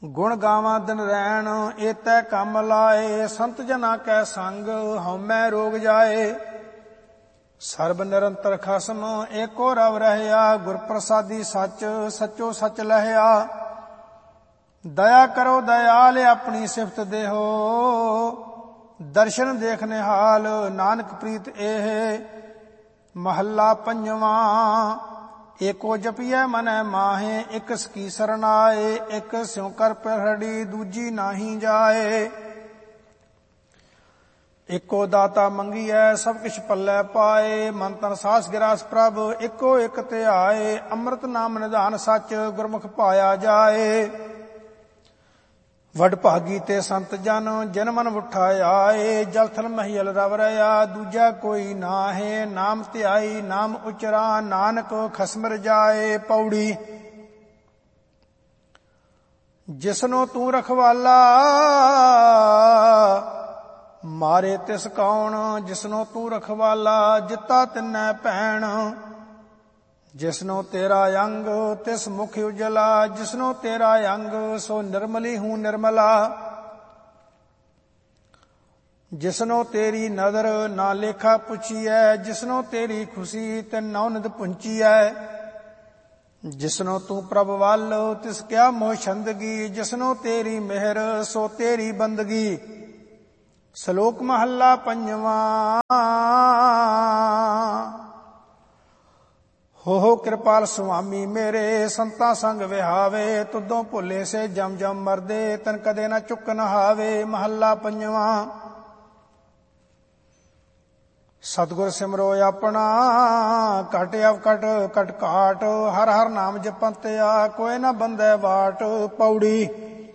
ਗੁਣ ਗਾਵਾਂ ਦਿਨ ਰੈਣ ਏਤੈ ਕੰਮ ਲਾਏ। ਸੰਤ ਜਨਾ ਕੈ ਸੰਗ ਹਉਮੈ ਰੋਗ ਜਾਏ। ਸਰਬ ਨਿਰੰਤਰ ਖਸਮ ਏਕੋ ਰਵ ਰਹਿਆ। ਗੁਰ ਪ੍ਰਸਾਦੀ ਸੱਚ ਸਚੋ ਸਚ ਲਹਿਆ। ਦਇਆ ਕਰੋ ਦਇਆਲ ਆਪਣੀ ਸਿਫਤ ਦੇਹੋ। ਦਰਸ਼ਨ ਦੇਖ ਨਿਹਾਲ ਨਾਨਕ ਪ੍ਰੀਤ ਇਹ। ਮਹੱਲਾ ਪੰਜਵਾਂ। ਏਕੋ ਜਪੀਐ ਮਨੈ ਮਾਹੇ ਇਕ ਸਕੀ ਸਰਨਾਏ। ਇਕ ਸਿਉ ਕਰ ਪ੍ਰਹੜੀ ਦੂਜੀ ਨਾਹੀ ਜਾਏ। ਇੱਕੋ ਦਾਤਾ ਮੰਗੀਐ ਸਭ ਕਿਛ ਪੱਲੇ ਪਾਏ। ਮਨ ਤਨ ਸਾਸ ਗਿਰਾਸ ਪ੍ਰਭ ਇੱਕੋ ਇੱਕ ਧਿਆਏ। ਅੰਮ੍ਰਿਤ ਨਾਮ ਨਿਧਾਨ ਸੱਚ ਗੁਰਮੁਖ ਪਾਇਆ ਜਾਏ। ਵਡ ਭਾਗੀ ਤੇ ਸੰਤ ਜਨ ਜਿਨ ਮਨ ਉਠਾ ਆਏ। ਜਲ ਥਲ ਮਹੀਲ ਰਵ ਰਿਆ ਦੂਜਾ ਕੋਈ ਨਾਹੇ। ਨਾਮ ਧਿਆਈ ਨਾਮ ਉਚਰਾ ਨਾਨਕ ਖਸਮ ਰਜਾਏ। ਪੌੜੀ। ਜਿਸਨੋ ਤੂੰ ਰਖਵਾਲਾ ਮਾਰੇ ਤਿਸ ਕੌਣ। ਜਿਸਨੋ ਤੂੰ ਰਖਵਾਲਾ ਜਿੱਤਾ ਤਿੰਨੈ ਭੈਣ। ਜਿਸਨੋ ਤੇਰਾ ਅੰਗ ਤਿਸ ਮੁਖ ਉਜਲਾ। ਜਿਸਨੋ ਤੇਰਾ ਅੰਗ ਸੋ ਨਿਰਮਲੀ ਹੂੰ ਨਿਰਮਲਾ। ਜਿਸਨੋ ਤੇਰੀ ਨਦਰ ਨਾ ਲੇਖਾ ਪੁੱਛੀਐ। ਜਿਸਨੋ ਤੇਰੀ ਖੁਸ਼ੀ ਤਿਨ ਨੌ ਨਿਧ ਪੁੰਚੀਐ। ਜਿਸਨੋ ਤੂੰ ਪ੍ਰਭ ਵੱਲ ਤਿਸ ਕਿਆ ਮੋਹ ਛੰਦਗੀ। ਜਿਸਨੋ ਤੇਰੀ ਮਿਹਰ ਸੋ ਤੇਰੀ ਬੰਦਗੀ। ਸ਼ਲੋਕ ਮਹੱਲਾ ਪੰਜਵਾਂ। ਹੋ ਕਿਰਪਾਲ ਸੁਆਮੀ ਮੇਰੇ ਸੰਤਾਂ ਸੰਗ ਵਿਹਾਵੇ। ਤੁਦੋਂ ਭੁੱਲੇ ਸੇ ਜਮ ਜਮ ਮਰਦੇ ਤਨ ਕਦੇ ਨਾ ਚੁੱਕ ਨਹਾਵੇ। ਮਹੱਲਾ ਪੰਜਵਾਂ। ਸਤਿਗੁਰ ਸਿਮਰੋ ਆਪਣਾ ਘਟ ਅਵਕਟ ਕਟ ਘਾਟ। ਹਰ ਹਰ ਨਾਮ ਜਪੰਤਿਆ ਕੋਈ ਨਾ ਬੰਦੈ ਬਾਟ। ਪੌੜੀ।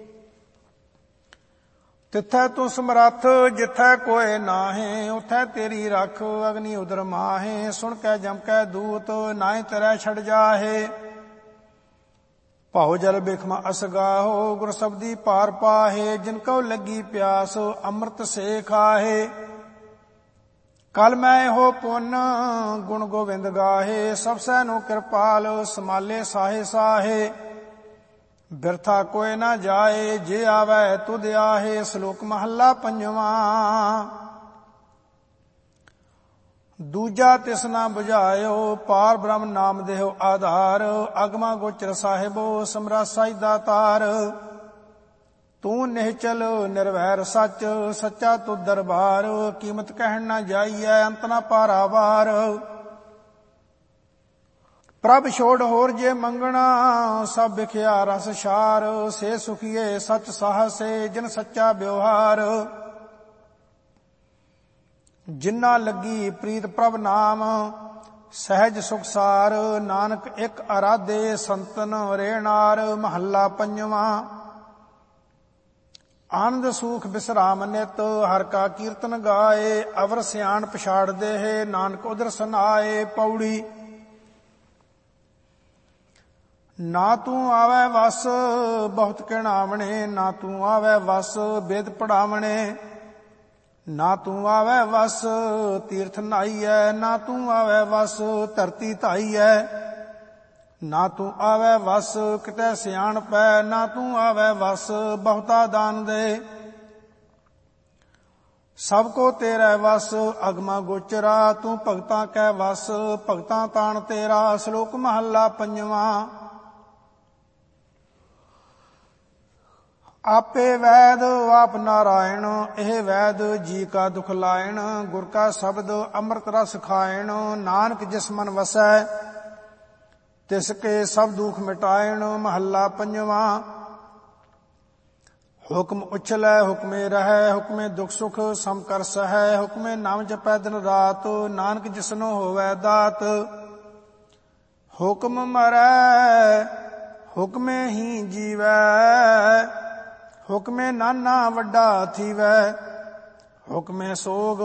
ਤਿੱਥੈ ਤੂੰ ਸਮਰੱਥ ਜਿੱਥੈ ਕੋਇ ਨਾਹੀਂ। ਉਥੈ ਤੇਰੀ ਰੱਖ ਅਗਨੀ ਉਦਰ ਮਾਹੇ। ਸੁਣ ਕੈ ਜਮ ਕੈ ਦੂਤ ਨਾਹੀਂ ਤਰੈ ਛੜ ਜਾਹੇ। ਭਾਉ ਜਲ ਬਿਖਮ ਅਸਗਾਹੋ ਗੁਰ ਸਬਦੀ ਪਾਰ ਪਾਹੇ। ਜਿਨ ਕਉ ਲੱਗੀ ਪਿਆਸ ਅੰਮ੍ਰਿਤ ਸੇ ਖਾਹੇ। ਕਲ ਮੈਂ ਇਹੋ ਪੁੰਨ ਗੁਣ ਗੋਬਿੰਦ ਗਾਹੇ। ਸਭ ਸੈ ਨੂੰ ਕਿਰਪਾਲ ਸਮਾਲੇ ਸਾਹੇ ਸਾਹੇ। ਬਿਰਥਾ ਕੋਇ ਨਾ ਜਾਏ ਜੇ ਆਵੈ ਤੁਧ ਆਹੇ। ਸ਼ਲੋਕ ਮਹੱਲਾ ਪੰਜਵਾਂ। ਦੂਜਾ ਤਿਸ ਨਾ ਬੁਝਾਇਓ ਪਾਰ ਬ੍ਰਹਮ ਨਾਮ ਦੇਹੁ ਆਧਾਰ। ਅਗਮਾ ਗੋਚਰ ਸਾਹਿਬੋ ਸਮਰਾਸਾਈ ਦਾਤਾਰ। ਤੂੰ ਨਿਹਚਲ ਨਿਰਵੈਰ ਸੱਚ ਸੱਚਾ ਤੁਧ ਦਰਬਾਰ। ਕੀਮਤ ਕਹਿਣ ਨਾ ਜਾਈਐ ਅੰਤ ਨਾ ਪਾਰਾਵਾਰ। ਪ੍ਰਭ ਛੋੜ ਹੋਰ ਜੇ ਮੰਗਣਾ ਸਭ ਵਿਖਿਆ ਰਸ ਛਾਰ। ਸੇ ਸੁਖੀਏ ਸੱਚ ਸਾਹਸੇ ਜਿਨ ਸੱਚਾ ਵਿਵਹਾਰ। ਜਿਨਾ ਲੱਗੀ ਪ੍ਰੀਤ ਪ੍ਰਭ ਨਾਮ ਸਹਿਜ ਸੁਖਸਾਰ। ਨਾਨਕ ਇੱਕ ਅਰਾਧੇ ਸੰਤਨ ਰੇਣਾਰ। ਮਹੱਲਾ ਪੰਜਵਾਂ। ਆਨੰਦ ਸੂਖ ਬਿਸਰਾਮ ਨਿਤ ਹਰ ਕਾ ਕੀਰਤਨ ਗਾਏ। ਅਵਰ ਸਿਆਣ ਪਛਾੜ ਦੇਹ ਨਾਨਕ ਉਦਰ ਸਨਾਏ। ਪੌੜੀ। ਨਾ ਤੂੰ ਆਵੈ ਵਸ ਬਹੁਤ ਕਿਣਾਵਣੇ। ਨਾ ਤੂੰ ਆਵੈ ਵਸ ਬੇਦ ਪੜਾਵਣੇ। ਨਾ ਤੂੰ ਆਵੈ ਵਸ ਤੀਰਥ ਨਾਈਐ। ਨਾ ਤੂੰ ਆਵੈ ਵਸ ਧਰਤੀ ਧਾਈਐ। ਨਾ ਤੂੰ ਆਵੈ ਵਸ ਕਿਤੈ ਸਿਆਣ ਪੈ। ਨਾ ਤੂੰ ਆਵੈ ਵਸ ਬਹੁਤਾ ਦਾਨ ਦੇ। ਸਭ ਕੋ ਤੇਰਾ ਵਸ ਅਗਮਾ ਗੋਚਰਾ। ਤੂੰ ਭਗਤਾਂ ਕੈ ਵਸ ਭਗਤਾਂ ਤਾਣ ਤੇਰਾ। ਸ਼ਲੋਕ ਮਹੱਲਾ ਪੰਜਵਾਂ। ਆਪੇ ਵੈਦ ਆਪ ਨਾਰਾਇਣ ਇਹ ਵੈਦ ਜੀ ਕਾ ਦੁਖ ਲਾਇਣ। ਗੁਰ ਕਾ ਸ਼ਬਦ ਅੰਮ੍ਰਿਤ ਰਸ ਖਾਇਣ। ਨਾਨਕ ਜਿਸ ਮਨ ਵਸੈ ਤਿਸ ਕੇ ਸਭ ਦੁਖ ਮਿਟਾਇਣ। ਮਹੱਲਾ ਪੰਜਵਾਂ। ਹੁਕਮ ਉਛਲੈ ਹੁਕਮੇ ਰਹੈ। ਹੁਕਮੇ ਦੁਖ ਸੁਖ ਸਮ ਕਰ ਸਹੈ। ਹੁਕਮੇ ਨਾਮ ਜਪੈ ਦਿਨ ਰਾਤ। ਨਾਨਕ ਜਿਸਨੋ ਹੋਵੈ ਦਾਤ। ਹੁਕਮ ਮਰੈ ਹੁਕਮੇ ਹੀ ਜੀਵੈ। ਹੁਕਮੇ ਨਾਨਾ ਵੱਡਾ ਥੀਵੈ। ਹੁਕਮੇ ਸੋਗ